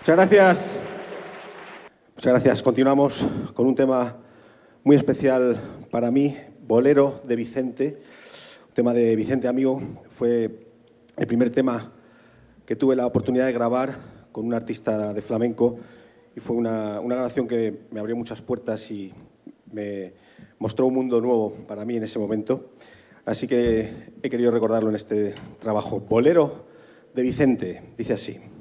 Muchas gracias. Muchas gracias. Continuamos con un tema muy especial para mí, Bolero de Vicente. Un tema de Vicente Amigo. Fue el primer tema que tuve la oportunidad de grabar con un artista de flamenco y fue una grabación que me abrió muchas puertas y me mostró un mundo nuevo para mí en ese momento. Así que he querido recordarlo en este trabajo. Bolero de Vicente. Dice así.